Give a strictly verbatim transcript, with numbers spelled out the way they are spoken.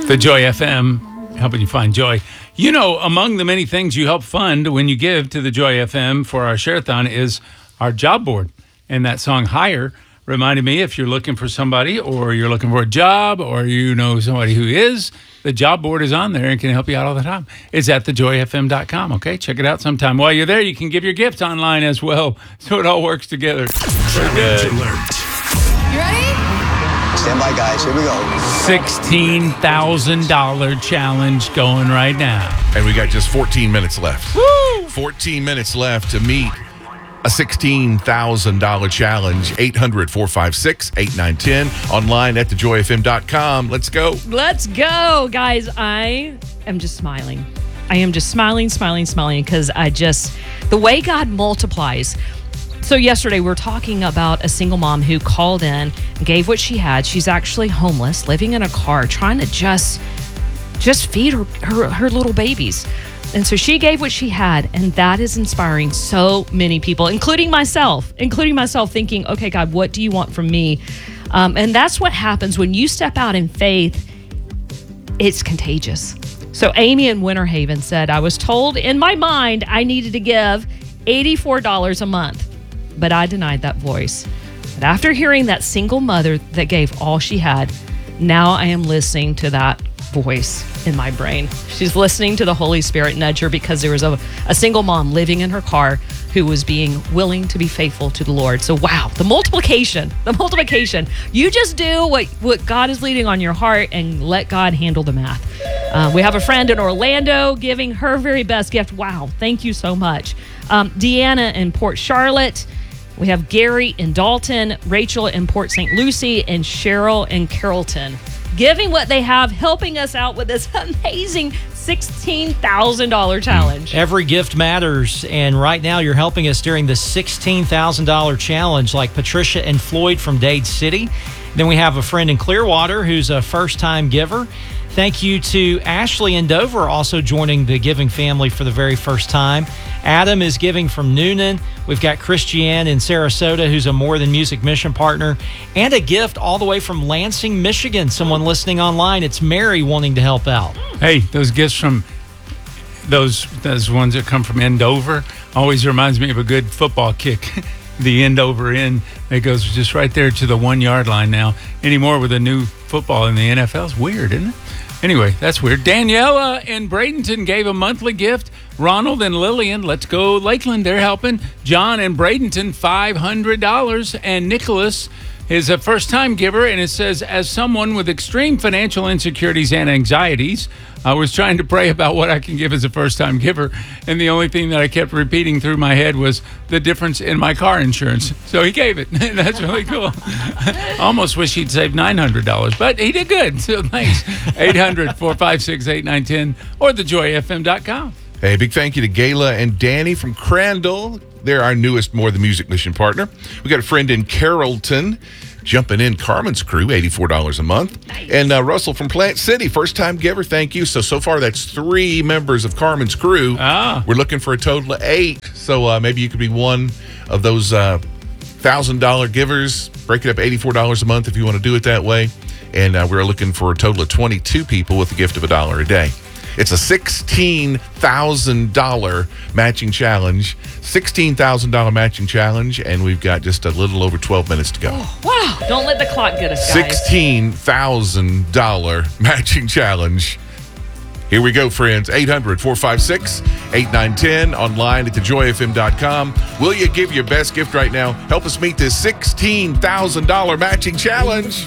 The Joy F M, helping you find joy. You know, among the many things you help fund when you give to the Joy F M for our Share-a-thon is our job board. And that song, Hire, reminded me if you're looking for somebody or you're looking for a job or you know somebody who is, the job board is on there and can help you out all the time. It's at the joy f m dot com, okay? Check it out sometime. While you're there, you can give your gift online as well. So it all works together. Challenge alert. You ready? Stand by, guys. Here we go. sixteen thousand dollars challenge going right now. And we got just fourteen minutes left. Woo! fourteen minutes left to meet a sixteen thousand dollars challenge. eight hundred, four five six, eight nine one zero. Online at the joy f m dot com. Let's go. Let's go, guys. I am just smiling. I am just smiling, smiling, smiling because I just, the way God multiplies. So yesterday we were talking about a single mom who called in, gave what she had. She's actually homeless, living in a car, trying to just just feed her, her, her little babies. And so she gave what she had, and that is inspiring so many people, including myself, including myself thinking, okay, God, what do you want from me? Um, and that's what happens when you step out in faith. It's contagious. So Amy in Winter Haven said, I was told in my mind I needed to give eighty-four dollars a month. But I denied that voice. But after hearing that single mother that gave all she had, now I am listening to that voice in my brain. She's listening to the Holy Spirit nudge her because there was a, a single mom living in her car who was being willing to be faithful to the Lord. So wow, the multiplication, the multiplication. You just do what, what God is leading on your heart and let God handle the math. Uh, we have a friend in Orlando giving her very best gift. Wow, thank you so much. Um, Deanna in Port Charlotte. We have Gary in Dalton, Rachel in Port Saint Lucie, and Cheryl in Carrollton. Giving what they have, helping us out with this amazing sixteen thousand dollars challenge. Every gift matters, and right now you're helping us during the sixteen thousand dollars challenge, like Patricia and Floyd from Dade City. Then we have a friend in Clearwater who's a first-time giver. Thank you to Ashley in Dover, also joining the giving family for the very first time. Adam is giving from Noonan. We've got Christiane in Sarasota, who's a More Than Music mission partner. And a gift all the way from Lansing, Michigan. Someone listening online. It's Mary wanting to help out. Hey, those gifts from those those ones that come from Endover always reminds me of a good football kick. The Endover end that goes just right there to the one-yard line now. Anymore with a new football in the N F L. It's weird, isn't it? Anyway, that's weird. Daniela in Bradenton gave a monthly gift. Ronald and Lillian, let's go Lakeland, they're helping. John in Bradenton, five hundred dollars. And Nicholas is a first-time giver, and it says, as someone with extreme financial insecurities and anxieties, I was trying to pray about what I can give as a first-time giver, and the only thing that I kept repeating through my head was the difference in my car insurance. So he gave it. That's really cool. Almost wish he'd saved nine hundred dollars, but he did good. So thanks. eight hundred, four five six, eight nine one zero or the joy f m dot com. Hey, big thank you to Gayla and Danny from Crandall. They're our newest More Than Music mission partner. We got a friend in Carrollton jumping in, Carmen's Crew, eighty-four dollars a month. Nice. And uh, Russell from Plant City, first-time giver, thank you. So, so far, that's three members of Carmen's Crew. Ah. We're looking for a total of eight. So uh, maybe you could be one of those uh, one thousand dollars givers. Break it up eighty-four dollars a month if you want to do it that way. And uh, we're looking for a total of twenty-two people with a gift of a dollar a day. It's a sixteen thousand dollars matching challenge. sixteen thousand dollars matching challenge, and we've got just a little over twelve minutes to go. Oh, wow. Don't let the clock get us, guys. sixteen thousand dollars matching challenge. Here we go, friends. eight hundred, four five six, eight nine one zero. Online at the joy f m dot com. Will you give your best gift right now? Help us meet this sixteen thousand dollars matching challenge.